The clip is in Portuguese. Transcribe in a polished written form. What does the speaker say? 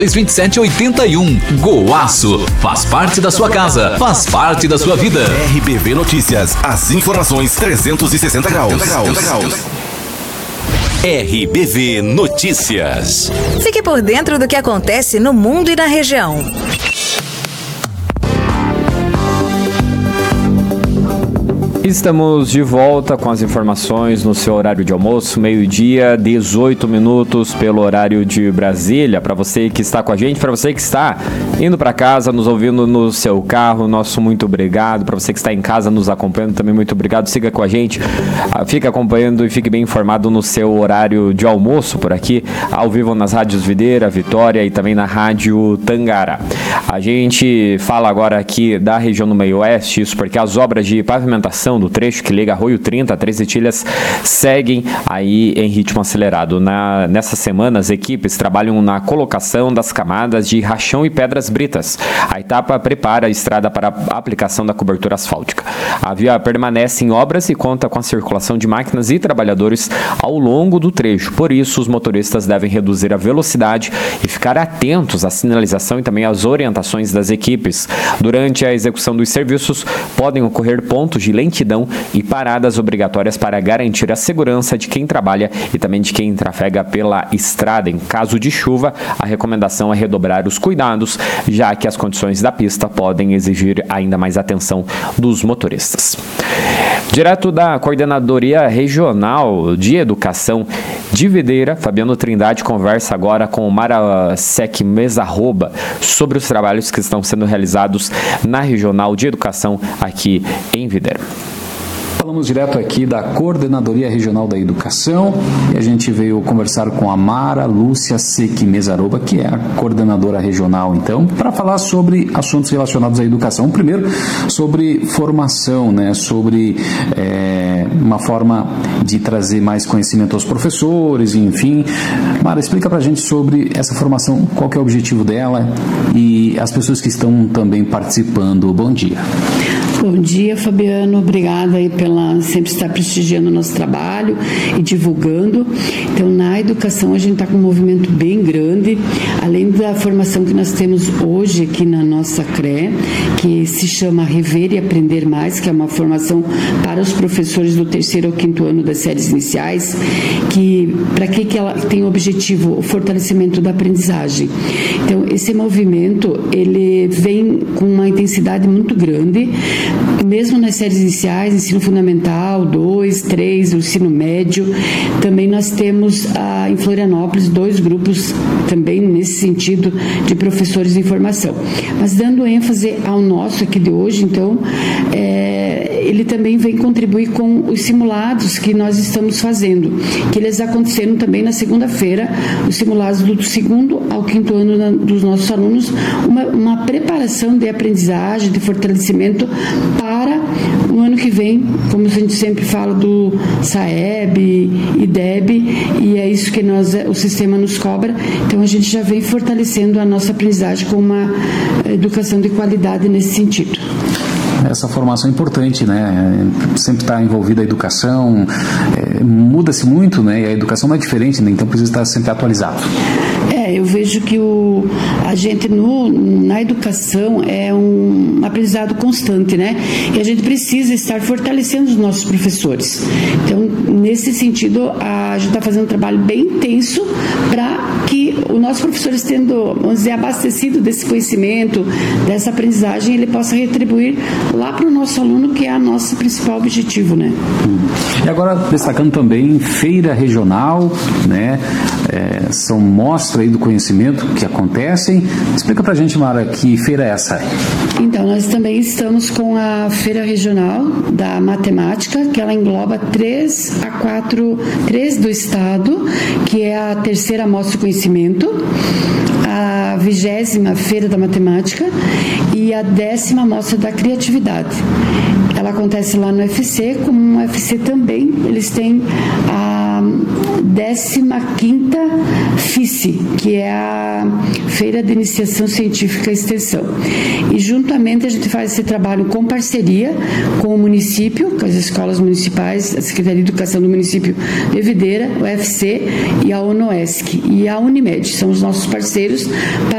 2781. Goaço. Faz parte da sua casa. Faz parte da sua vida. RBV Notícias. As informações 360 graus. RBV Notícias. Fique por dentro do que acontece no mundo e na região. Estamos de volta com as informações no seu horário de almoço, meio-dia, 18 minutos pelo horário de Brasília. Para você que está com a gente, para você que está indo para casa, nos ouvindo no seu carro, nosso muito obrigado. Para você que está em casa nos acompanhando, também muito obrigado. Siga com a gente, fique acompanhando e fique bem informado no seu horário de almoço por aqui, ao vivo nas rádios Videira, Vitória e também na rádio Tangará. A gente fala agora aqui da região do Meio-Oeste, isso porque as obras de pavimentação do trecho que liga Arroio 30 a Três Etilhas seguem aí em ritmo acelerado. Nessa semana, as equipes trabalham na colocação das camadas de rachão e pedras britas. A etapa prepara a estrada para a aplicação da cobertura asfáltica. A via permanece em obras e conta com a circulação de máquinas e trabalhadores ao longo do trecho. Por isso, os motoristas devem reduzir a velocidade e ficar atentos à sinalização e também às orientações das equipes. Durante a execução dos serviços, podem ocorrer pontos de lentidão e paradas obrigatórias para garantir a segurança de quem trabalha e também de quem trafega pela estrada. Em caso de chuva, a recomendação é redobrar os cuidados, já que as condições da pista podem exigir ainda mais atenção dos motoristas. Direto da Coordenadoria Regional de Educação de Videira, Fabiano Trindade conversa agora com Mara Sec Mesarroba sobre os trabalhos que estão sendo realizados na Regional de Educação aqui em Videira. Falamos direto aqui da Coordenadoria Regional da Educação e a gente veio conversar com a Mara Lúcia Sec Mesarroba, que é a coordenadora regional, então, para falar sobre assuntos relacionados à educação. Primeiro, sobre formação, né? Sobre uma forma de trazer mais conhecimento aos professores, enfim. Mara, explica para a gente sobre essa formação, qual que é o objetivo dela e as pessoas que estão também participando. Bom dia. Bom dia, Fabiano. Obrigada aí pela sempre estar prestigiando o nosso trabalho e divulgando. Então, na educação, a gente está com um movimento bem grande, além da formação que nós temos hoje aqui na nossa CRE, que se chama Rever e Aprender Mais, que é uma formação para os professores do 3º ao 5º ano das séries iniciais, que para que ela tem o objetivo? O fortalecimento da aprendizagem. Então, esse movimento, ele vem com uma intensidade muito grande, mesmo nas séries iniciais, ensino fundamental, 2, 3, o ensino médio. Também nós temos em Florianópolis 2 grupos também nesse sentido de professores em formação. Mas dando ênfase ao nosso aqui de hoje, então, ele também vem contribuir com os simulados que nós estamos fazendo, que eles aconteceram também na segunda-feira, os simulados do 2º ao 5º ano dos nossos alunos, uma preparação de aprendizagem, de fortalecimento para o ano que vem, como a gente sempre fala do SAEB, IDEB, e é isso que o sistema nos cobra. Então a gente já vem fortalecendo a nossa aprendizagem com uma educação de qualidade nesse sentido. Essa formação é importante, né? Sempre está envolvida a educação, muda-se muito, né? E a educação não é diferente, né? Então precisa estar sempre atualizado. Eu vejo que a gente na educação é um aprendizado constante, né? E a gente precisa estar fortalecendo os nossos professores. Então, nesse sentido, a gente está fazendo um trabalho bem intenso para que o nosso professor, estando, vamos dizer, abastecido desse conhecimento, dessa aprendizagem, ele possa retribuir lá para o nosso aluno, que é o nosso principal objetivo, né? E agora, destacando também feira regional, né? São mostra aí do conhecimento que acontecem. Explica pra gente, Mara, que feira é essa? Então, nós também estamos com a feira regional da matemática, que ela engloba 3 do estado, que é a 3ª Mostra do Conhecimento, a 20ª Feira da Matemática e a 10ª Mostra da Criatividade. Ela acontece lá no UFC, como no UFC também eles têm a 15ª FICE, que é a Feira de Iniciação Científica e Extensão. E juntamente a gente faz esse trabalho com parceria com o município, com as escolas municipais, a Secretaria de Educação do município de Videira, o UFC e a UNOESC e a Unimed, são os nossos parceiros